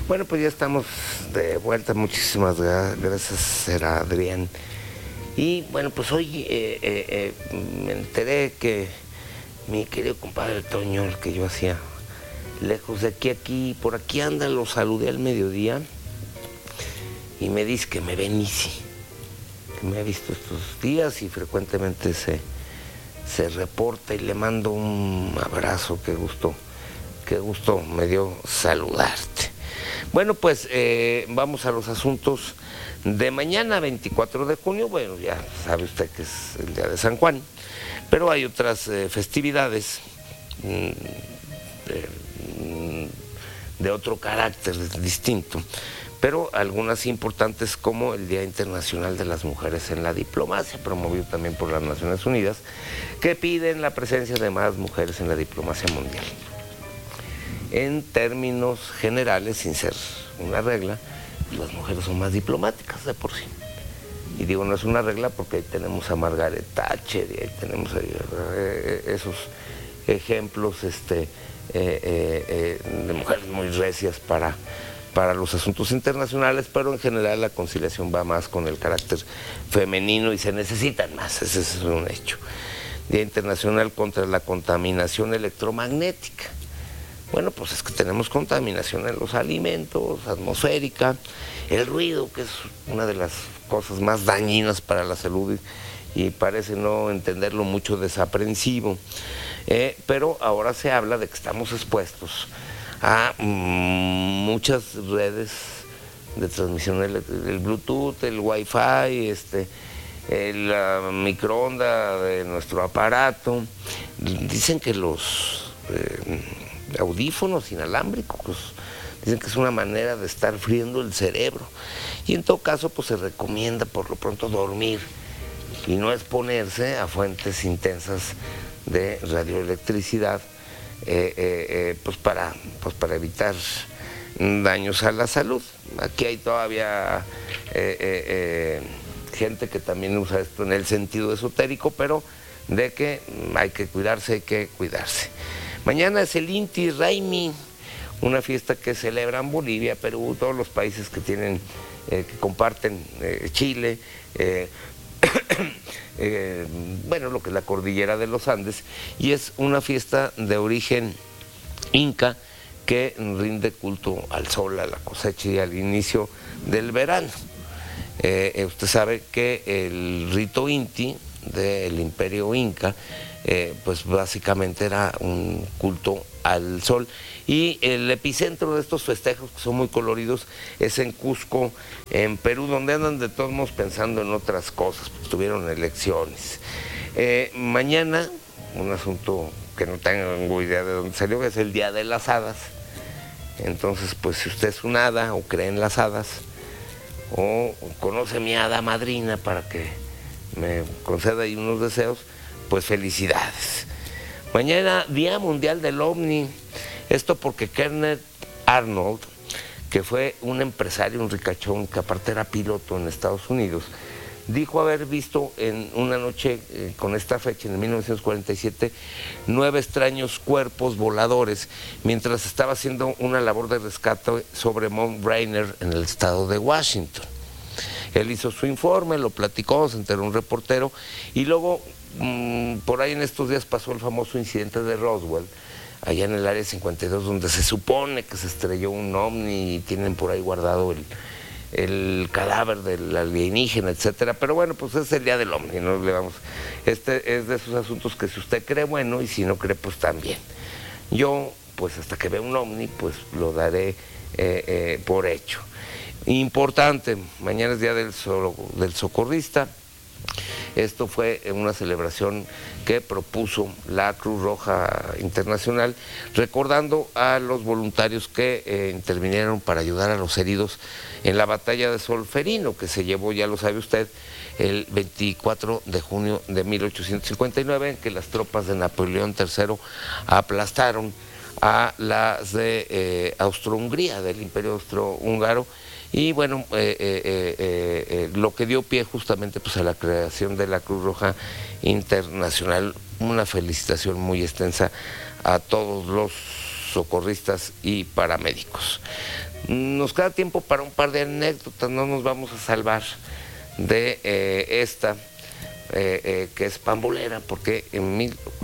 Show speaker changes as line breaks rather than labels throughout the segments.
Bueno, pues ya estamos de vuelta. Muchísimas gracias, será Adrián. Y bueno, pues hoy me enteré que mi querido compadre Toño, el que yo hacía lejos de aquí, por aquí anda, lo saludé al mediodía y me dice que me ven Easy, que me ha visto estos días y frecuentemente se reporta, y le mando un abrazo. Qué gusto me dio saludarte. Bueno, pues vamos a los asuntos de mañana, 24 de junio. Bueno, ya sabe usted que es el día de San Juan, pero hay otras festividades de otro carácter distinto, pero algunas importantes, como el Día Internacional de las Mujeres en la Diplomacia, promovido también por las Naciones Unidas, que piden la presencia de más mujeres en la diplomacia mundial. En términos generales, sin ser una regla, las mujeres son más diplomáticas de por sí. Y digo, no es una regla porque ahí tenemos a Margaret Thatcher y ahí tenemos esos ejemplos de mujeres muy recias para los asuntos internacionales, pero en general la conciliación va más con el carácter femenino y se necesitan más, ese es un hecho. Día Internacional contra la Contaminación Electromagnética. Bueno, pues es que tenemos contaminación en los alimentos, atmosférica, el ruido, que es una de las cosas más dañinas para la salud y parece no entenderlo mucho desaprensivo. Pero ahora se habla de que estamos expuestos a muchas redes de transmisión, el Bluetooth, el Wi-Fi, la microonda de nuestro aparato. Dicen que los audífonos inalámbricos, dicen que es una manera de estar friendo el cerebro, y en todo caso pues se recomienda por lo pronto dormir y no exponerse a fuentes intensas de radioelectricidad, pues para evitar daños a la salud. Aquí hay todavía gente que también usa esto en el sentido esotérico, pero de que hay que cuidarse. Mañana es el Inti Raymi, una fiesta que celebran Bolivia, Perú, todos los países que tienen, que comparten Chile, bueno, lo que es la cordillera de los Andes, y es una fiesta de origen inca que rinde culto al sol, a la cosecha y al inicio del verano. Usted sabe que el rito Inti del imperio inca, pues básicamente era un culto al sol, y el epicentro de estos festejos, que son muy coloridos, es en Cusco, en Perú, donde andan de todos modos pensando en otras cosas, pues tuvieron elecciones. Mañana, un asunto que no tengo idea de dónde salió, es el Día de las Hadas. Entonces, pues si usted es una hada o cree en las hadas, o conoce mi hada madrina para que me conceda ahí unos deseos, pues felicidades. Mañana, Día Mundial del OVNI. Esto porque Kenneth Arnold, que fue un empresario, un ricachón, que aparte era piloto en Estados Unidos, dijo haber visto en una noche con esta fecha, en 1947, 9 extraños cuerpos voladores mientras estaba haciendo una labor de rescate sobre Mount Rainier en el estado de Washington. Él hizo su informe, lo platicó, se enteró un reportero, y luego por ahí en estos días pasó el famoso incidente de Roswell, allá en el área 52, donde se supone que se estrelló un ovni y tienen por ahí guardado el cadáver del alienígena, etcétera. Pero bueno, pues es el día del ovni, no le vamos. Este es de esos asuntos que si usted cree, bueno, y si no cree, pues también. Yo, pues hasta que vea un ovni, pues lo daré por hecho. Importante, mañana es día del socorrista. Esto fue una celebración que propuso la Cruz Roja Internacional, recordando a los voluntarios que intervinieron para ayudar a los heridos en la batalla de Solferino, que se llevó, ya lo sabe usted, el 24 de junio de 1859, en que las tropas de Napoleón III aplastaron a las de Austro-Hungría, del Imperio Austrohúngaro. Y bueno, lo que dio pie justamente pues a la creación de la Cruz Roja Internacional. Una felicitación muy extensa a todos los socorristas y paramédicos. Nos queda tiempo para un par de anécdotas, no nos vamos a salvar de esta, que es pambolera, porque en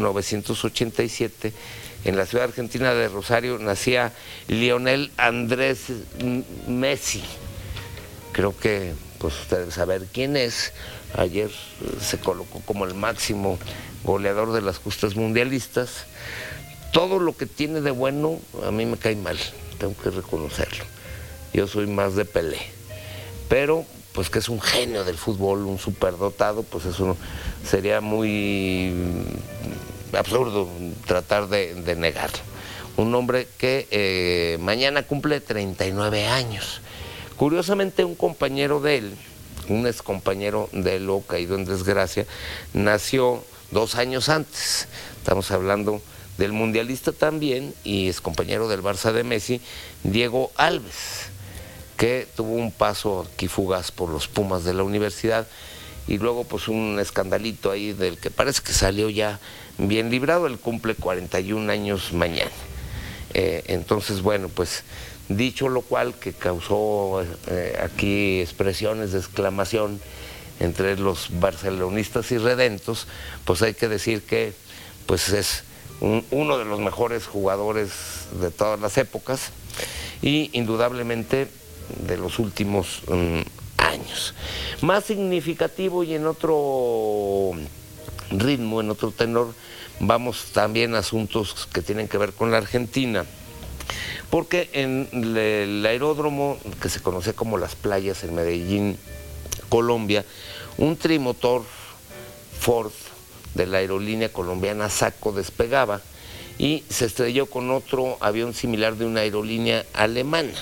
1987, en la ciudad argentina de Rosario, nacía Lionel Andrés Messi. Creo que pues ustedes saben quién es. Ayer se colocó como el máximo goleador de las justas mundialistas. Todo lo que tiene de bueno a mí me cae mal, tengo que reconocerlo. Yo soy más de Pelé, pero pues que es un genio del fútbol, un superdotado, pues eso sería muy absurdo tratar de negarlo. Un hombre que mañana cumple 39 años. Curiosamente, un compañero de él, un ex compañero de él, caído en desgracia, nació 2 años antes. Estamos hablando del mundialista también y es compañero del Barça de Messi, Diego Alves, que tuvo un paso aquí fugaz por los Pumas de la universidad y luego pues un escandalito ahí del que parece que salió ya bien librado. Él cumple 41 años mañana. Entonces, bueno, pues dicho lo cual, que causó aquí expresiones de exclamación entre los barcelonistas y redentos, pues hay que decir que pues es uno de los mejores jugadores de todas las épocas y indudablemente de los últimos años. Más significativo y en otro ritmo, en otro tenor, vamos también a asuntos que tienen que ver con la Argentina, porque en el aeródromo que se conoce como Las Playas en Medellín, Colombia, un trimotor Ford de la aerolínea colombiana Saco despegaba y se estrelló con otro avión similar de una aerolínea alemana.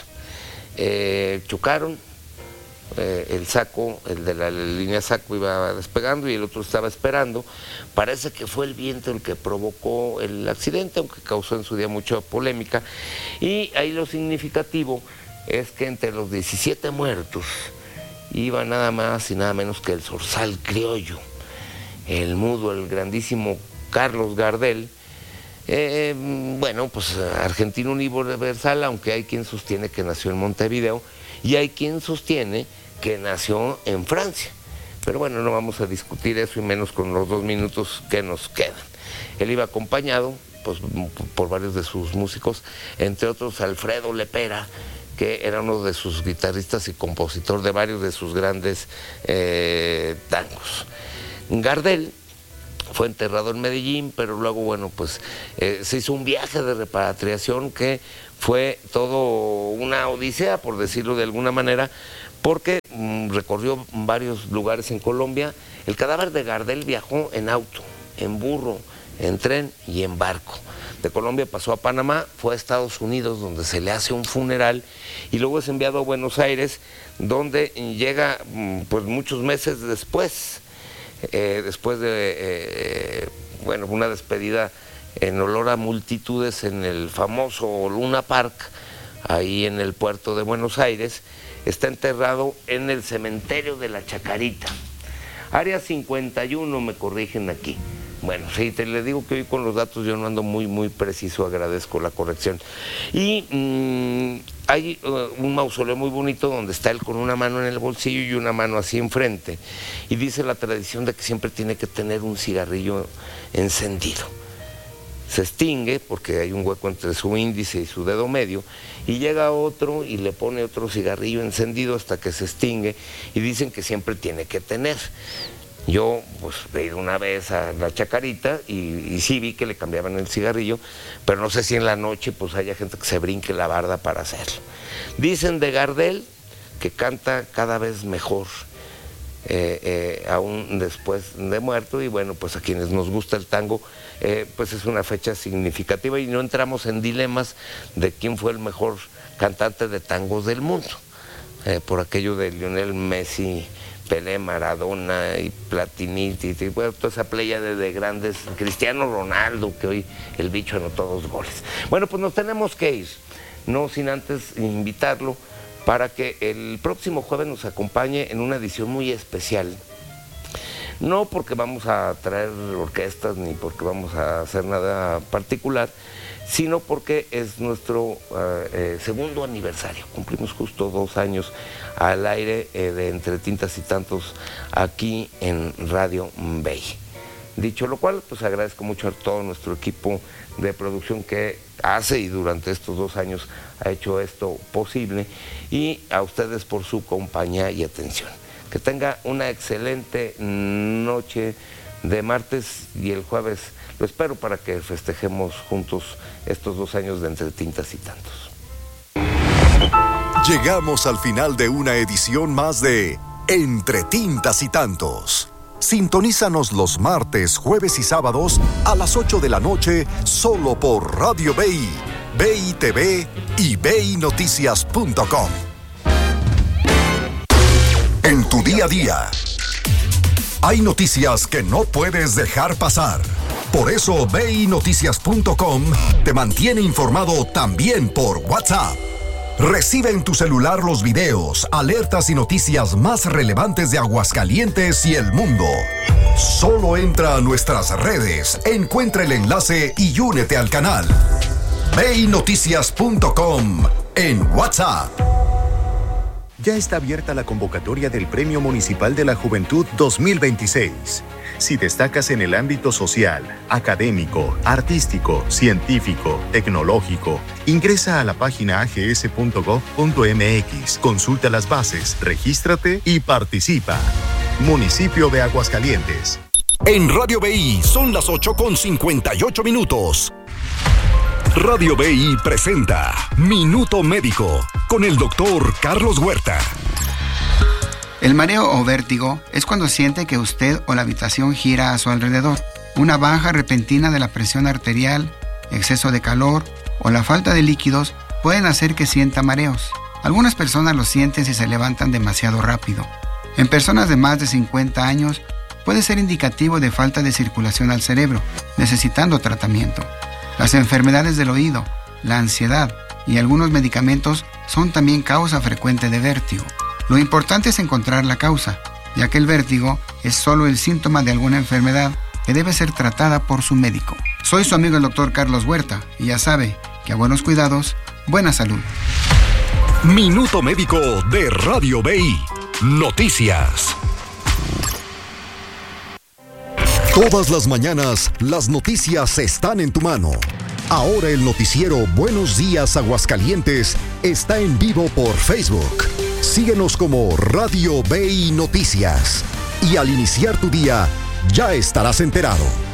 Chocaron, el Saco, el de la línea Saco iba despegando y el otro estaba esperando. Parece que fue el viento el que provocó el accidente, aunque causó en su día mucha polémica. Y ahí lo significativo es que entre los 17 muertos iba nada más y nada menos que el zorzal criollo, el mudo, el grandísimo Carlos Gardel. Bueno, pues argentino universal, aunque hay quien sostiene que nació en Montevideo y hay quien sostiene que nació en Francia. Pero bueno, no vamos a discutir eso y menos con los 2 minutos que nos quedan. Él iba acompañado pues, por varios de sus músicos, entre otros Alfredo Lepera, que era uno de sus guitarristas y compositor de varios de sus grandes tangos. Gardel fue enterrado en Medellín, pero luego, bueno, pues se hizo un viaje de repatriación que fue todo una odisea, por decirlo de alguna manera, porque recorrió varios lugares en Colombia. El cadáver de Gardel viajó en auto, en burro, en tren y en barco. De Colombia pasó a Panamá, fue a Estados Unidos, donde se le hace un funeral, y luego es enviado a Buenos Aires, donde llega pues muchos meses después de bueno, una despedida en olor a multitudes en el famoso Luna Park, ahí en el puerto de Buenos Aires. Está enterrado en el cementerio de la Chacarita. Área 51, me corrigen aquí. Bueno, sí, le digo que hoy con los datos yo no ando muy preciso, agradezco la corrección. Y hay un mausoleo muy bonito donde está él con una mano en el bolsillo y una mano así enfrente. Y dice la tradición de que siempre tiene que tener un cigarrillo encendido. Se extingue porque hay un hueco entre su índice y su dedo medio y llega otro y le pone otro cigarrillo encendido hasta que se extingue y dicen que siempre tiene que tener. Yo pues he ido una vez a la Chacarita y sí vi que le cambiaban el cigarrillo, pero no sé si en la noche pues haya gente que se brinque la barda para hacerlo. Dicen de Gardel que canta cada vez mejor, aún después de muerto, y bueno, pues a quienes nos gusta el tango, pues es una fecha significativa y no entramos en dilemas de quién fue el mejor cantante de tangos del mundo, por aquello de Lionel Messi, Pelé, Maradona y Platini, y bueno, toda esa playa de grandes, Cristiano Ronaldo, que hoy el bicho anotó 2 goles. Bueno, pues nos tenemos que ir, no sin antes invitarlo para que el próximo jueves nos acompañe en una edición muy especial. No porque vamos a traer orquestas ni porque vamos a hacer nada particular, sino porque es nuestro segundo aniversario. Cumplimos justo 2 años al aire de Entre Tintas y Tantos aquí en Radio Bay. Dicho lo cual, pues agradezco mucho a todo nuestro equipo de producción que hace y durante estos 2 años ha hecho esto posible, y a ustedes por su compañía y atención. Que tenga una excelente noche de martes, y el jueves lo espero para que festejemos juntos estos 2 años de Entre Tintas y Tantos.
Llegamos al final de una edición más de Entre Tintas y Tantos. Sintonízanos los martes, jueves y sábados a las 8 de la noche solo por Radio Bay, Bay TV y baynoticias.com. En tu día a día hay noticias que no puedes dejar pasar. Por eso baynoticias.com te mantiene informado también por WhatsApp. Recibe en tu celular los videos, alertas y noticias más relevantes de Aguascalientes y el mundo. Solo entra a nuestras redes, encuentra el enlace y únete al canal. baynoticias.com en WhatsApp.
Ya está abierta la convocatoria del Premio Municipal de la Juventud 2026. Si destacas en el ámbito social, académico, artístico, científico, tecnológico, ingresa a la página ags.gov.mx, consulta las bases, regístrate y participa. Municipio de Aguascalientes.
En Radio BI son las 8:58. Radio BI presenta Minuto Médico con el doctor Carlos Huerta.
El mareo o vértigo es cuando siente que usted o la habitación gira a su alrededor. Una baja repentina de la presión arterial, exceso de calor o la falta de líquidos pueden hacer que sienta mareos. Algunas personas lo sienten si se levantan demasiado rápido. En personas de más de 50 años puede ser indicativo de falta de circulación al cerebro, necesitando tratamiento. Las enfermedades del oído, la ansiedad y algunos medicamentos son también causa frecuente de vértigo. Lo importante es encontrar la causa, ya que el vértigo es solo el síntoma de alguna enfermedad que debe ser tratada por su médico. Soy su amigo el doctor Carlos Huerta y ya sabe que a buenos cuidados, buena salud.
Minuto Médico de Radio BI. Noticias. Todas las mañanas, las noticias están en tu mano. Ahora el noticiero Buenos Días Aguascalientes está en vivo por Facebook. Síguenos como Radio BI Noticias. Y al iniciar tu día, ya estarás enterado.